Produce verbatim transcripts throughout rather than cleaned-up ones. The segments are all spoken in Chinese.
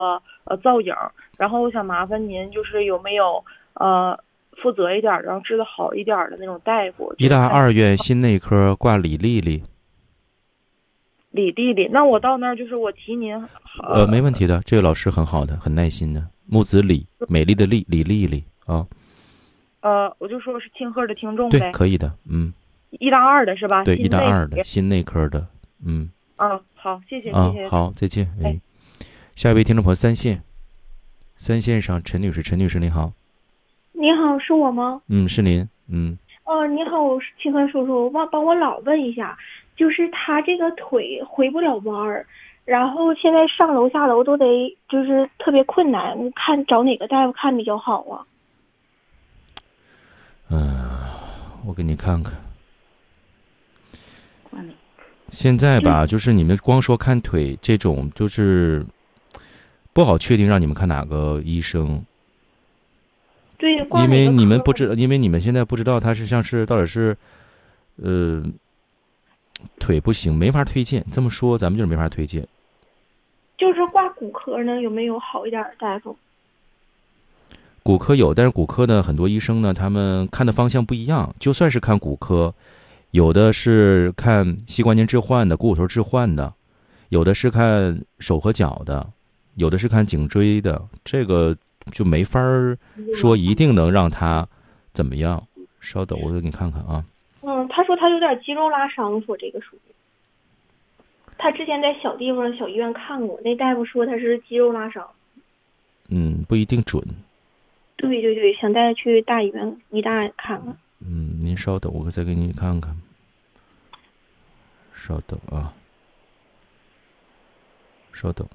呃造影，然后我想麻烦您，就是有没有呃负责一点，然后治得好一点的那种大夫？ 医大二院就是心内科挂李丽丽。 李丽丽，那我到那儿就是我提您， 呃，没呃问题的，这个老师很好的，很耐心的。木子李，美丽的丽，李丽丽啊。 呃，我就说是庆贺的听众对， 呗， 可以的，嗯， 一大二的是吧？ 对，一心内。 大二的心内科的，嗯。 嗯，好，谢谢谢啊， 谢。 好，再见， 哎， 哎。下一位听众朋友三线，三线上陈女士，陈女士您好。 你好，是我吗？ 嗯，是您，嗯。 哦，你好，清河叔叔，帮帮我老问一下，就是他这个腿回不了弯儿，然后现在上楼下楼都得就是特别困难，看找哪个大夫看比较好啊？ 嗯、我给你看看。现在吧，就是你们光说看腿这种，就是不好确定让你们看哪个医生。 对， 因为你们不知， 知，因为你们现在不知道他是像是到底是，呃，腿不行，没法推荐。这么说，咱们就是没法推荐。 就是挂骨科呢，有没有好一点的大夫？ 骨科有，但是骨科呢，很多医生呢，他们看的方向不一样。就算是看骨科，有的是看膝关节置换的、股骨头置换的，有的是看手和脚的，有的是看颈椎的。这个就没法说一定能让他怎么样。稍等，我给你看看啊。 嗯，他说他有点肌肉拉伤，说这个属于。他之前在小地方小医院看过，那大夫说他是肌肉拉伤。 嗯，不一定准。 对对对，想带去大医院医大看看。 嗯，您稍等，我再给你看看。稍等啊，稍等。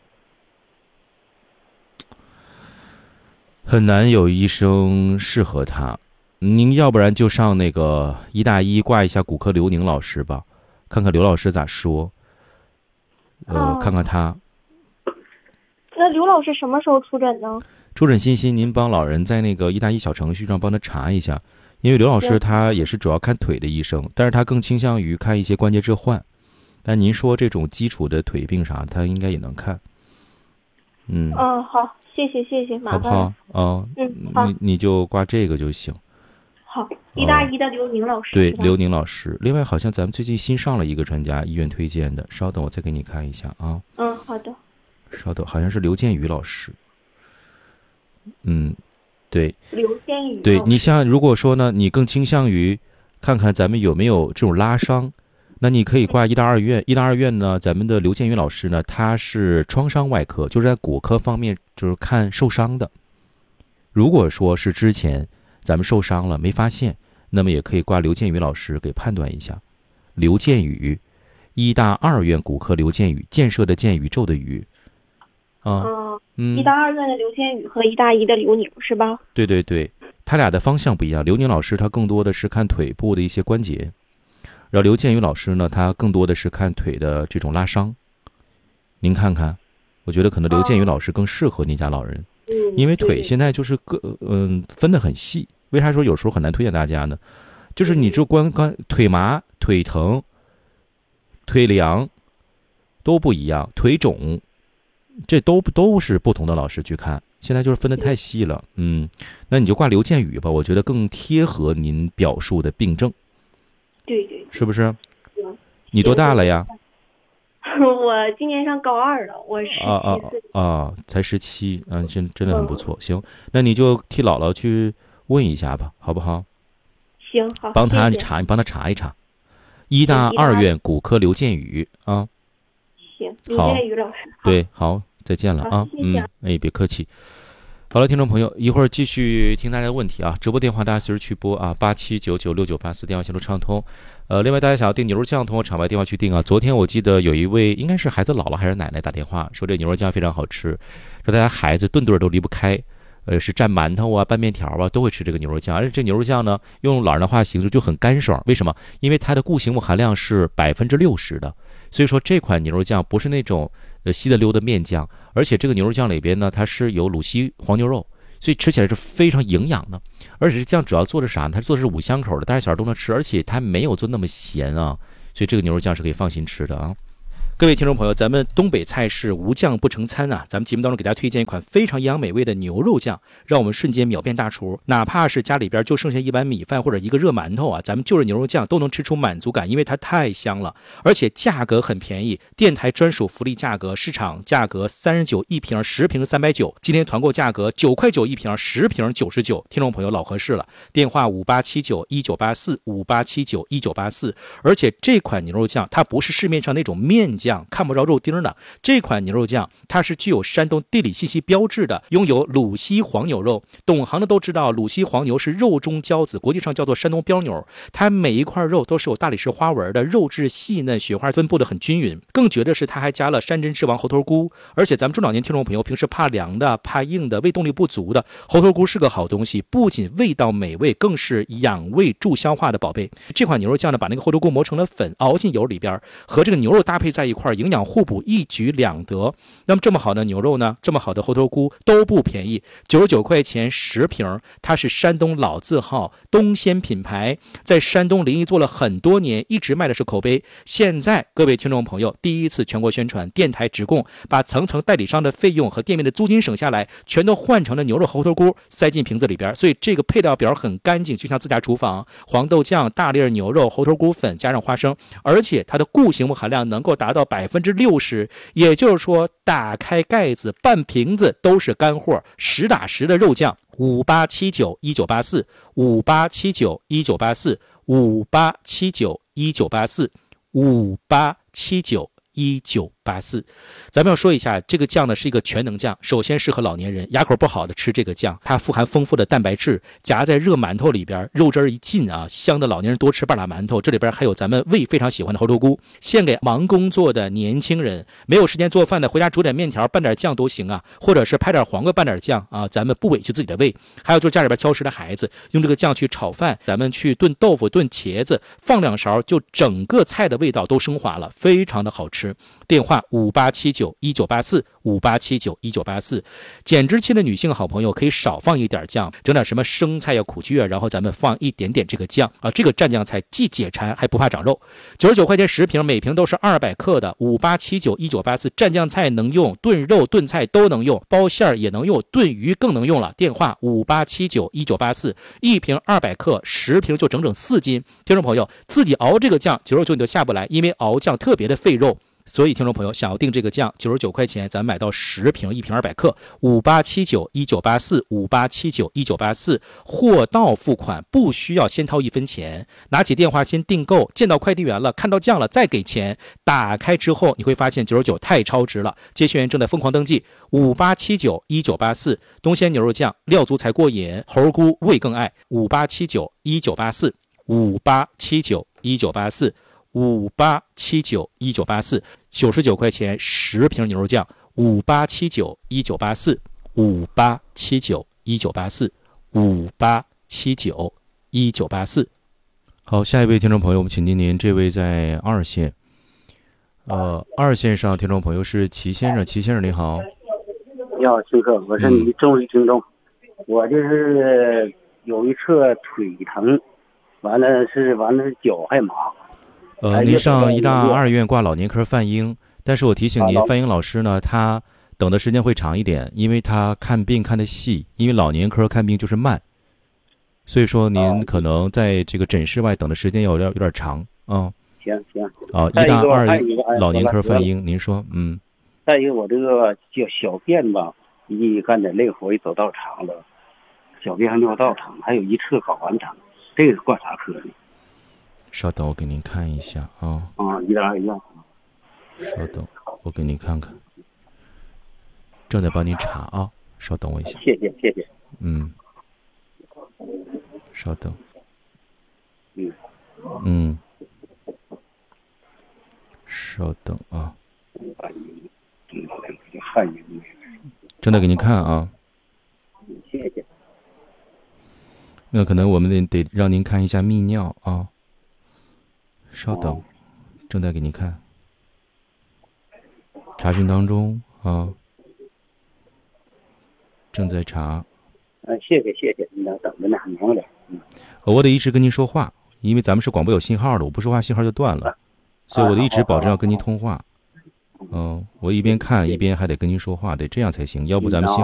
很难有医生适合他，您要不然就上那个医大一挂一下骨科刘宁老师吧，看看刘老师咋说。呃， 哦、 看看他。 那刘老师什么时候出诊呢？ 出诊信息您帮老人在那个医大一小程序上帮他查一下，因为刘老师他也是主要看腿的医生，但是他更倾向于看一些关节置换。但您说这种基础的腿病啥，他应该也能看。嗯。 嗯，好，谢谢谢谢，麻烦。 好不好？哦， 嗯，好。 你你就挂这个就行。 好，医大一的刘宁老师。 对，刘宁老师。另外，好像咱们最近新上了一个专家，医院推荐的。稍等，我再给你看一下啊。 嗯，好的。 稍等，好像是刘建宇老师。嗯，对。 刘建宇。 对，你像如果说呢，你更倾向于看看咱们有没有这种拉伤，那你可以挂医大二院。医大二院呢，咱们的刘建宇老师呢，他是创伤外科，就是在骨科方面就是看受伤的。如果说是之前咱们受伤了没发现，那么也可以挂刘建宇老师给判断一下。刘建宇，医大二院骨科刘建宇，建设的建，宇宙的宇。啊， 嗯，医大二院的刘建宇和医大一的刘宁是吧？ 对对对，他俩的方向不一样。刘宁老师他更多的是看腿部的一些关节，然后刘建宇老师呢，他更多的是看腿的这种拉伤。您看看，我觉得可能刘建宇老师更适合您家老人， 嗯， 因为腿现在就是个嗯分得很细。为啥说有时候很难推荐大家呢？就是你就光光腿麻、腿疼、腿凉都不一样，腿肿，这都都是不同的老师去看。现在就是分得太细了，嗯，那你就挂刘建宇吧，我觉得更贴合您表述的病症。 对对， 是不是？你多大了呀？ 我今年上高二了，我十七岁。 啊啊啊！才十七，嗯，真真的很不错。行，那你就替姥姥去问一下吧，好不好？ 行，好。 帮他谢谢查，你帮他查一查。医大二院骨科刘建宇啊。 行，刘建宇老师。 对，好，再见了啊。嗯，哎，别客气。好了，听众朋友，一会儿继续听大家的问题啊！直播电话大家随时去拨啊，八七九九六九八四，电话线路畅通。呃，另外大家想要订牛肉酱，通过场外电话去订啊。昨天我记得有一位应该是孩子姥姥还是奶奶打电话说这牛肉酱非常好吃，说大家孩子顿顿都离不开，呃，是蘸馒头啊、拌面条啊都会吃这个牛肉酱，而且这牛肉酱呢，用老人的话形容就很干爽。为什么？因为它的固形物含量是百分之六十的，所以说这款牛肉酱不是那种呃稀的溜的面酱，而且这个牛肉酱里边呢，它是有鲁西黄牛肉。所以吃起来是非常营养的，而且这酱主要做的啥呢？它做的是五香口的，大家小孩都能吃，而且它没有做那么咸啊，所以这个牛肉酱是可以放心吃的啊。 各位听众朋友，咱们东北菜是无酱不成餐啊！咱们节目当中给大家推荐一款非常营养美味的牛肉酱，让我们瞬间秒变大厨。哪怕是家里边就剩下一碗米饭或者一个热馒头啊，咱们就着牛肉酱都能吃出满足感，因为它太香了，而且价格很便宜，电台专属福利价格，市场价格三十九一瓶，十瓶三百九，今天团购价格九块九一瓶，十瓶九十九，听众朋友老合适了。电话五八七九一九八四五八七九一九八四，而且这款牛肉酱它不是市面上那种面酱。看不着肉丁的这款牛肉酱，它是具有山东地理信息标志的，拥有鲁西黄牛肉。懂行的都知道，鲁西黄牛是肉中骄子，国际上叫做山东标牛。它每一块肉都是有大理石花纹的，肉质细嫩，雪花分布的很均匀。更绝的是，它还加了山珍之王猴头菇。而且咱们中老年听众朋友平时怕凉的、怕硬的、胃动力不足的，猴头菇是个好东西，不仅味道美味，更是养胃助消化的宝贝。这款牛肉酱呢，把那个猴头菇磨成了粉，熬进油里边，和这个牛肉搭配在一块，营养互补，一举两得。那么这么好的牛肉呢，这么好的猴头菇都不便宜，九十九块钱十瓶。它是山东老字号东鲜品牌，在山东临沂做了很多年，一直卖的是口碑。现在各位听众朋友第一次全国宣传，电台直供，把层层代理商的费用和店面的租金省下来，全都换成了牛肉猴头菇，塞进瓶子里边。所以这个配料表很干净，就像自家厨房。黄豆酱、大粒牛肉、猴头菇粉加上花生，而且它的固形物含量能够达到百分之六十，也就是说打开盖子半瓶子都是干货，实打实的肉酱。五八七九一九八四五八七九一九八四五八七九一九八四五八七九一九八四。咱们要说一下，这个酱呢是一个全能酱，首先适合老年人，牙口不好的吃这个酱，它富含丰富的蛋白质，夹在热馒头里边，肉汁一进啊，香的老年人多吃半拉馒头。这里边还有咱们胃非常喜欢的猴头菇，献给忙工作的年轻人，没有时间做饭的，回家煮点面条拌点酱都行啊，或者是拍点黄瓜拌点酱啊，咱们不委屈自己的胃。还有就是家里边挑食的孩子，用这个酱去炒饭，咱们去炖豆腐、炖茄子，放两勺，就整个菜的味道都升华了，非常的好吃。电话五八七九一九八四五八七九一九八四。减脂期的女性好朋友可以少放一点酱，整点什么生菜呀、苦苣啊，然后咱们放一点点这个酱啊，这个蘸酱菜既解馋还不怕长肉。九十九块钱十瓶，每瓶都是二百克的。五八七九一九八四，蘸酱菜能用，炖肉炖菜都能用，包馅也能用，炖鱼更能用了。电话五八七九一九八四，一瓶二百克，十瓶就整整四斤。听众朋友自己熬这个酱，九十九你就下不来，因为熬酱特别的费肉。所以听众朋友想要订这个酱，九十九块钱咱买到十瓶，一瓶二百克。五八七九一九八四五八七九一九八四，货到付款，不需要先掏一分钱，拿起电话先订购，见到快递员了，看到酱了再给钱。打开之后你会发现九十九太超值了，接线员正在疯狂登记。五八七九一九八四，东鲜牛肉酱，料足才过瘾，猴菇味更爱。五八七九一九八四五八七九一九八四五八七九一九八四，九十九块钱十瓶牛肉酱。五八七九一九八四五八七九一九八四五八七九一九八四。好，下一位听众朋友，我们请听您，这位在二线。呃，二线上听众朋友是齐先生，齐先生你好。 你好，崔哥，我是你的忠实听众、嗯。我就是有一侧腿疼，完了是完了脚还麻。 呃，您上医大二院挂老年科范英，但是我提醒您，范英老师呢，他等的时间会长一点，因为他看病看的细，因为老年科看病就是慢，所以说您可能在这个诊室外等的时间有点有点长啊。 行行。 啊，医大二老年科范英，您说，嗯。 再一个，我这个叫小便吧，一干点累活，一走道长了，小便还尿道疼，还有一侧睾丸疼，这个是挂啥科呢？ 稍等，我给您看一下啊。 啊，一大二院。 稍等，我给您看看，正在帮您查啊，稍等我一下。 谢谢谢谢。 嗯，稍等。 嗯嗯，稍等啊。正在给您看啊。 谢谢。 那可能我们得得让您看一下泌尿啊。稍等，正在给您看。查询当中啊，正在查。 嗯，谢谢谢谢，你等着呢，忙着。嗯。 我得一直跟您说话，因为咱们是广播有信号的，我不说话信号就断了，所以我得一直保证要跟您通话。 嗯，我一边看一边还得跟您说话，得这样才行，要不咱们信号。